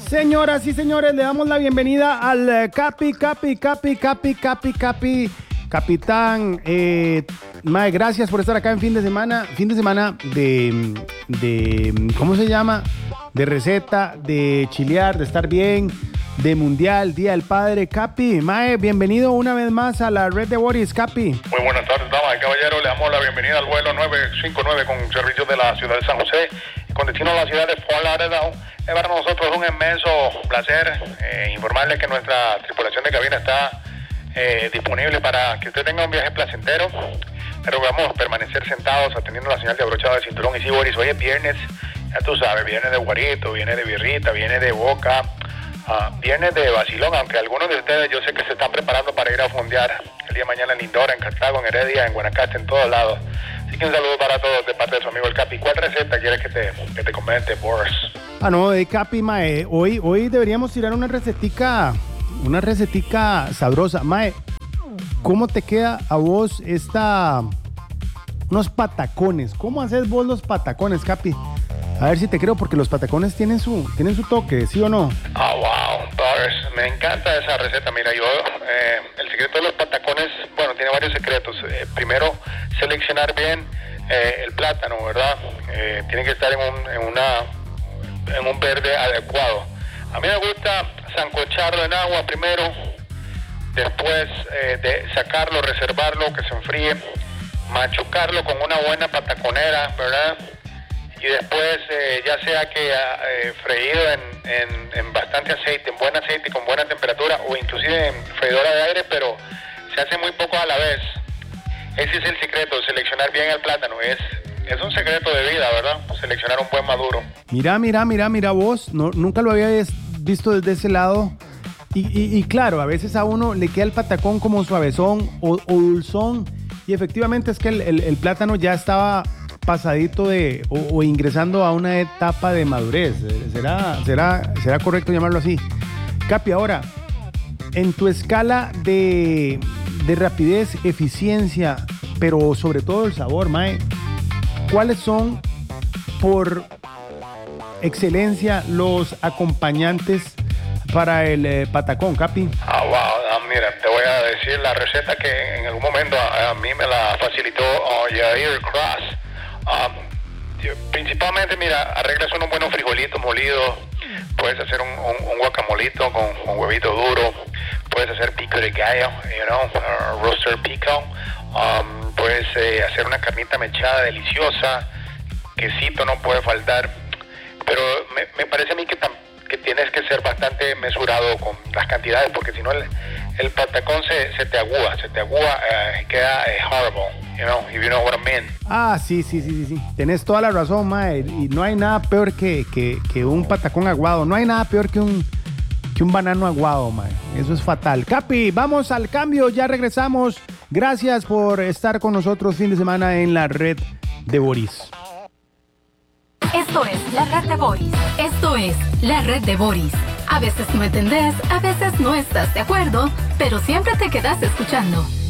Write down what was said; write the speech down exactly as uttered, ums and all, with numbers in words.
Señoras y señores, le damos la bienvenida al eh, Capi, Capi, Capi, Capi, Capi, Capi, Capitán. Eh, Mae, gracias por estar acá en fin de semana, fin de semana de, de, ¿cómo se llama? De receta, de chilear, de estar bien, de mundial, Día del Padre. Capi, Mae, bienvenido una vez más a la red de Boris, Capi. Muy buenas tardes, damas y caballeros. Le damos la bienvenida al vuelo nueve cinco nueve con servicios de la ciudad de San José, con destino a la ciudad de Fort Lauderdale. Es para nosotros un inmenso placer eh, informarle que nuestra tripulación de cabina está eh, disponible para que usted tenga un viaje placentero. Pero vamos a permanecer sentados atendiendo la señal de abrochado de cinturón. Y sí, Boris, hoy es viernes, ya tú sabes, viene de guarito, viene de birrita, viene de boca, uh, viene de vacilón, aunque algunos de ustedes yo sé que se están preparando para ir a fondear el día de mañana en Lindora, en Cartago, en Heredia, en Guanacaste, en todos lados. Así que un saludo para todos de parte de su amigo el Capi. ¿Cuál receta quieres que te, que te comente, Boris? Ah, no, de Capi, Mae, hoy, hoy deberíamos tirar una recetica, una recetica sabrosa. Mae, ¿cómo te queda a vos esta, unos patacones? ¿Cómo haces vos los patacones, Capi? A ver si te creo, porque los patacones tienen su, tienen su toque, ¿sí o no? Ah, oh, wow, Boris, me encanta esa receta. Mira, yo, eh, el secreto de los patacones, bueno, tiene varios secretos. Eh, primero, seleccionar bien eh, el plátano, ¿verdad? Eh, tiene que estar en un, en una... en un verde adecuado. A mí me gusta sancocharlo en agua primero, después eh, de sacarlo, reservarlo, que se enfríe, machucarlo con una buena pataconera, ¿verdad? Y después, eh, ya sea que eh, freído en, en, en bastante aceite, en buen aceite, con buena temperatura, o inclusive en freidora de aire, pero se hace muy poco a la vez. Ese es el secreto, seleccionar bien el plátano. Es Es un secreto de vida, ¿verdad? Seleccionar un buen maduro. Mira, mira, mira, mira vos. No, nunca lo había visto desde ese lado. Y, y, y claro, a veces a uno le queda el patacón como suavezón o, o dulzón. Y efectivamente es que el, el, el plátano ya estaba pasadito de o, o ingresando a una etapa de madurez. ¿Será, será, será correcto llamarlo así? Capi, ahora, en tu escala de, de rapidez, eficiencia, pero sobre todo el sabor, Mae, ¿cuáles son, por excelencia, los acompañantes para el eh, patacón, Capi? Ah, wow. Ah, mira, te voy a decir la receta que en algún momento a, a mí me la facilitó uh, Yair Cross. Um, principalmente, mira, arreglas unos buenos frijolitos molidos. Puedes hacer un, un, un guacamolito con un huevito duro. Puedes hacer pico de gallo, you know, uh, roaster pico. Um, puedes eh, hacer una carnita mechada deliciosa, quesito no puede faltar, pero me, me parece a mí que, tam, que tienes que ser bastante mesurado con las cantidades, porque si no el, el patacón se, se te agúa, se te agúa, uh, queda uh, horrible, you know, if you know what I mean. Ah, sí, sí, sí, sí, sí. Tenés toda la razón, Mae, y no hay nada peor que, que, que un patacón aguado, no hay nada peor que un, que un banano aguado, Mae, eso es fatal. Capi, vamos al cambio, ya regresamos. Gracias por estar con nosotros fin de semana en la red de Boris. Esto es la red de Boris. Esto es la red de Boris. A veces no entendés, a veces no estás de acuerdo, pero siempre te quedas escuchando.